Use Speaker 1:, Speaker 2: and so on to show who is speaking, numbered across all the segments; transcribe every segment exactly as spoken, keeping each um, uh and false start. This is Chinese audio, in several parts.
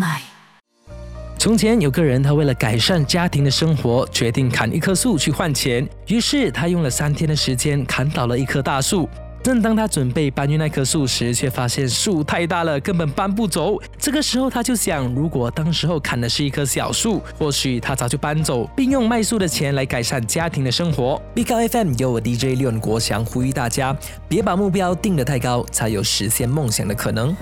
Speaker 1: 麦。
Speaker 2: 从前有个人，他为了改善家庭的生活，决定砍一棵树去换钱。于是他用了三天的时间砍倒了一棵大树。正当他准备搬运那棵树时，却发现树太大了，根本搬不走。这个时候他就想，如果当时候砍的是一棵小树，或许他早就搬走，并用卖树的钱来改善家庭的生活。B K F M 由我 D J 廖国祥呼吁大家，别把目标定得太高，才有实现梦想的可能。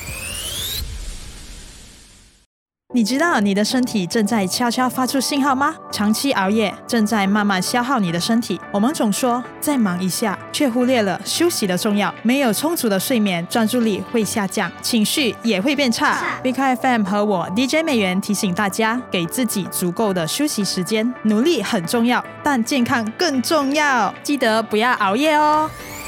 Speaker 3: 你知道你的身体正在悄悄发出信号吗？长期熬夜正在慢慢消耗你的身体。我们总说再忙一下，却忽略了休息的重要。没有充足的睡眠，专注力会下降，情绪也会变差。B K F M 和我 D J 美元提醒大家，给自己足够的休息时间。努力很重要，但健康更重要。记得不要熬夜哦。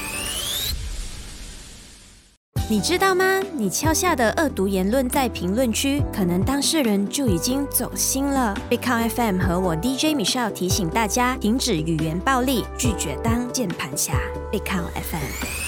Speaker 4: 你知道吗？你敲下的恶毒言论在评论区，可能当事人就已经走心了。Big Count F M 和我 D J Michelle 提醒大家，停止语言暴力，拒绝当键盘侠。Big Count F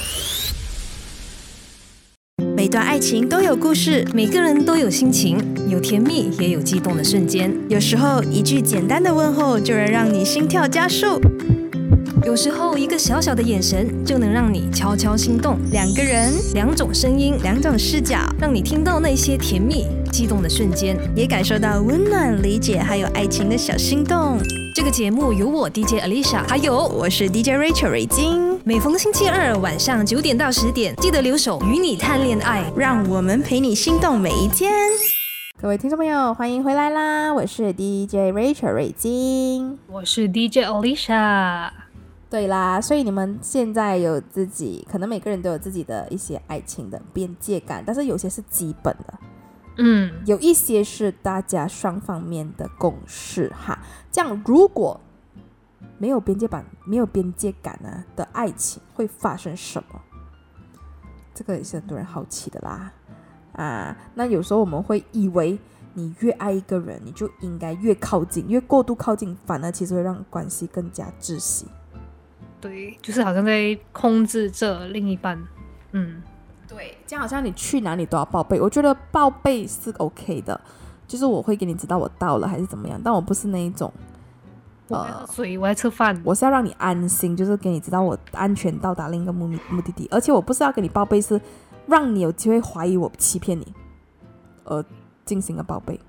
Speaker 4: M。
Speaker 5: 每段爱情都有故事，每个人都有心情，有甜蜜也有激动的瞬间。有时候一句简单的问候就能让你心跳加速。有时候一个小小的眼神就能让你悄悄心动。两个人，两种声音，两种视角，让你听到那些甜蜜激动的瞬间，也感受到温暖理解还有爱情的小心动。这个节目由我 D J Alicia 还有我是 D J Rachel 瑞金，每逢星期二晚上九点到十点，记得留守与你谈恋爱，让我们陪你心动每一天。
Speaker 6: 各位听众朋友，欢迎回来啦！我是 D J Rachel 瑞金，
Speaker 1: 我是 D J Alicia。
Speaker 6: 对啦，所以你们现在有自己，可能每个人都有自己的一些爱情的边界感，但是有些是基本的，
Speaker 1: 嗯，
Speaker 6: 有一些是大家双方面的共识哈。这样如果没有边界感、没有边界感呢的爱情会发生什么？这个也是很多人好奇的啦。啊，那有时候我们会以为你越爱一个人，你就应该越靠近，越过度靠近，反而其实会让关系更加窒息。
Speaker 1: 对，就是好像在控制着另一半。嗯，
Speaker 6: 对，这样好像你去哪里都要报备。我觉得报备是 OK 的，就是我会给你知道我到了还是怎么样，但我不是那一种
Speaker 1: 我在喝水，我在吃饭，
Speaker 6: 我是要让你安心，就是给你知道我安全到达另一个目目的地。而且我不是要给你报备，是让你有机会怀疑我欺骗你而进行了报备。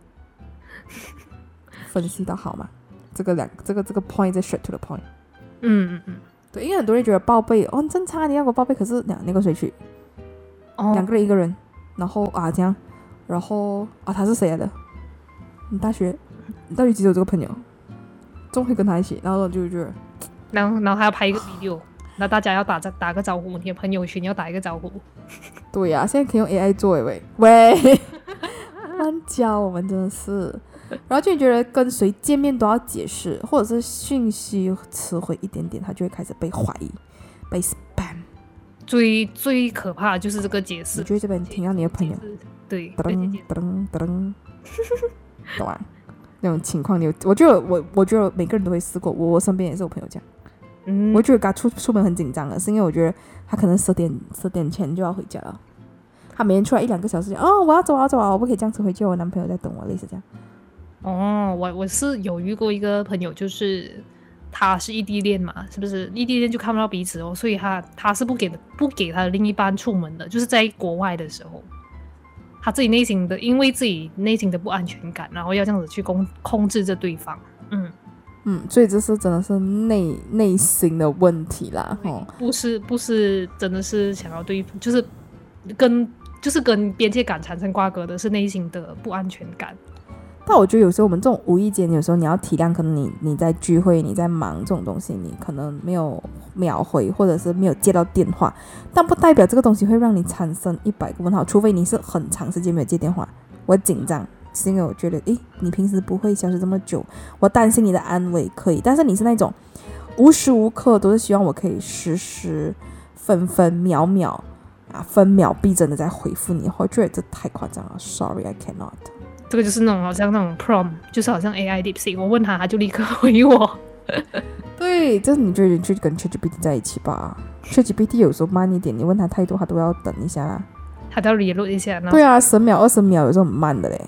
Speaker 6: 分析到好吗？这个两这个这个 point 在 straight to the point。
Speaker 1: 嗯嗯嗯。
Speaker 6: 对，因为很多人觉得报备哦很正常啊，你要给我报备，可是两那个谁去？哦，两个人一个人，然后啊这样，然后啊他是谁来的？你大学你到底几有这个朋友？总会跟他一起，然后就觉得，
Speaker 1: 然后然后还要拍一个 video， 那大家要打打个招呼，你的朋友圈要打一个招呼。
Speaker 6: 对呀、啊，现在可以用 A I 做诶喂喂，乱教我们真的是。然后就觉得跟谁见面都要解释，或者是讯息迟回一点点，他就会开始被怀疑，被 spam。
Speaker 1: 最最可怕的就是这个解释。
Speaker 6: 你就会这边听到你的朋友，
Speaker 1: 对，
Speaker 6: 噔噔噔噔，懂吗？那种情况，你有我觉得我我觉得每个人都会试过，我我身边也是有朋友这样。嗯，我觉得他出出门很紧张的，是因为我觉得他可能十点十点前就要回家了，他每天出来一两个小时，哦，我要走，我要走啊，我不可以这样子回去，我男朋友在等我，类似这样。
Speaker 1: 哦，我我是有遇过一个朋友，就是他是异地恋嘛，是不是？异地恋就看不到彼此哦，所以他他是不给不给他的另一半出门的，就是在国外的时候，他自己内心的因为自己内心的不安全感，然后要这样子去控控制着对方，嗯
Speaker 6: 嗯，所以这是真的是内内心的问题啦，哦，
Speaker 1: 不是不是真的是想要对，就是跟就是跟边界感产生瓜葛的是内心的不安全感。
Speaker 6: 但我觉得有时候我们这种无意间，有时候你要体谅，可能你你在聚会，你在忙这种东西，你可能没有秒回，或者是没有接到电话，但不代表这个东西会让你产生一百个问号，除非你是很长时间没有接电话。我紧张是因为我觉得，诶，你平时不会消失这么久，我担心你的安危可以，但是你是那种无时无刻都是希望我可以时时分分秒秒啊分秒必争的在回复你，我觉得这太夸张了 ，Sorry I cannot。
Speaker 1: 这个就是那种好像那种 prompt， 就是好像 A I DeepSeek， 我问他，他就立刻回我。
Speaker 6: 对，这你觉得你去跟 ChatGPT 在一起吧 ？ChatGPT 有时候慢一点，你问他太多，他都要等一下啦。
Speaker 1: 他都要 reload 一下。
Speaker 6: 对啊，十秒、二十秒有时候很慢的嘞。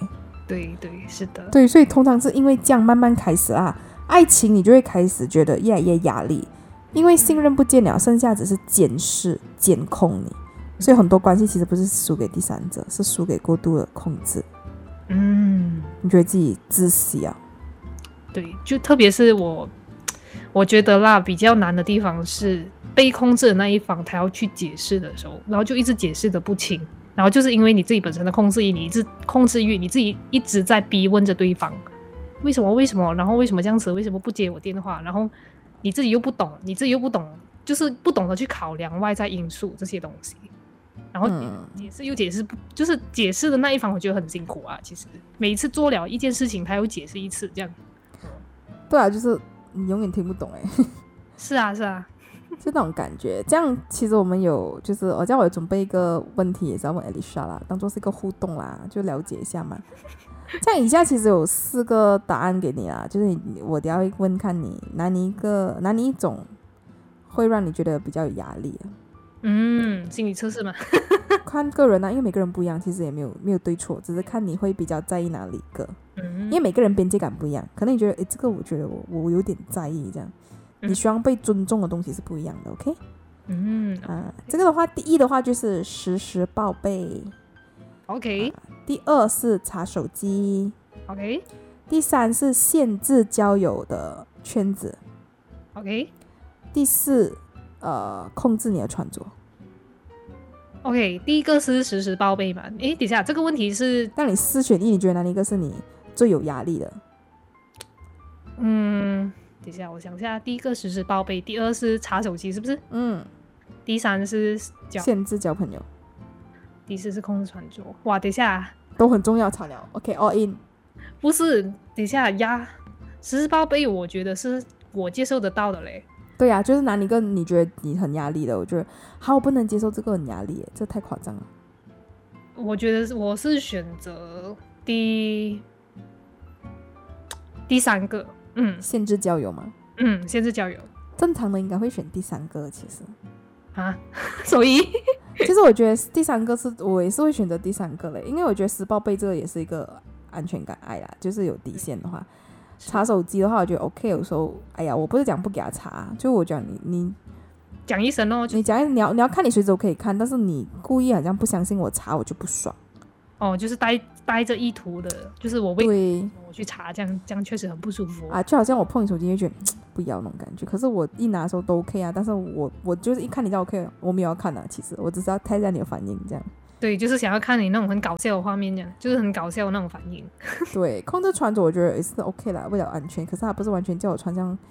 Speaker 1: 对对，是的。
Speaker 6: 对，所以通常是因为这样慢慢开始啊，爱情你就会开始觉得越来越压力，因为信任不见了，剩下只是监视、监控你。所以很多关系其实不是输给第三者，是输给过度的控制。
Speaker 1: 嗯，
Speaker 6: 你觉得自己窒息啊？
Speaker 1: 对，就特别是我，我觉得啦，比较难的地方是被控制的那一方，他要去解释的时候，然后就一直解释的不清，然后就是因为你自己本身的控制欲，你一直控制欲，你自己一直在逼问着对方，为什么为什么，然后为什么这样子，为什么不接我电话，然后你自己又不懂，你自己又不懂，就是不懂得去考量外在因素这些东西。然后解释又解释不，就是解释的那一方，我觉得很辛苦啊。其实每一次做了一件事情，他又解释一次，这样。
Speaker 6: 对啊，就是你永远听不懂哎、欸。
Speaker 1: 是啊，是啊，
Speaker 6: 就那种感觉。这样其实我们有，就是我叫我准备一个问题，也是要问 Alicia 啦，当做是一个互动啦，就了解一下嘛。这样以下其实有四个答案给你啦，就是你我等一下会问看你拿你一个拿你一种会让你觉得比较有压力的。
Speaker 1: 嗯，心理测试嘛。
Speaker 6: 看个人啊，因为每个人不一样，其实也没有没有对错，只是看你会比较在意哪里一个。嗯，因为每个人边界感不一样，可能你觉得诶这个我觉得我我有点在意这样，你希望被尊重的东西是不一样的 ，OK？ 嗯啊，这个的话，第一的话就是实时报备
Speaker 1: ，OK、
Speaker 6: 啊。第二是查手机
Speaker 1: ，OK。
Speaker 6: 第三是限制交友的圈子
Speaker 1: ，OK。
Speaker 6: 第四。呃，控制你的穿着。
Speaker 1: OK， 第一个是实时报备嘛？诶，等一下，这个问题是
Speaker 6: 让你四选一，你觉得哪一个是你最有压力的？
Speaker 1: 嗯，等一下，我想一下，第一个实时报备，第二是查手机，是不是？
Speaker 6: 嗯。
Speaker 1: 第三是交
Speaker 6: 限制交朋友，
Speaker 1: 第四是控制穿着。哇，等一下，
Speaker 6: 都很重要，吵了。OK，all in。
Speaker 1: 不是，等一下呀，实时报备，我觉得是我接受得到的嘞。
Speaker 6: 对啊，就是拿你个你觉得你很压力的，我觉得好，我不能接受这个很压力耶，这太夸张了。
Speaker 1: 我觉得我是选择第第三个，嗯，
Speaker 6: 限制交友吗？
Speaker 1: 嗯，限制交友。
Speaker 6: 正常的应该会选第三个，其实
Speaker 1: 啊，所以
Speaker 6: 其实我觉得第三个是我也是会选择第三个嘞，因为我觉得实报备这个也是一个安全感爱啦，就是有底线的话。查手机的话，我觉得 OK。有时候，哎呀，我不是讲不给他查，就我讲你你
Speaker 1: 讲一声哦，
Speaker 6: 你讲你要你要看你随时都可以看，但是你故意好像不相信我查，我就不爽。
Speaker 1: 哦，就是带带着意图的，就是我为我去查，这样这样确实很不舒服
Speaker 6: 啊。就好像我碰你手机，就觉得不要那种感觉。可是我一拿的时候都 OK 啊，但是我我就是一看你就 OK， 我没有要看啊，其实我只是要看一下你的反应这样。
Speaker 1: 对，就是想要看你那种很搞笑的画面，这样就是很搞笑的那种反应。
Speaker 6: 对，控制穿着我觉得也是 OK 啦，为了安全。可是他不是完全叫我穿像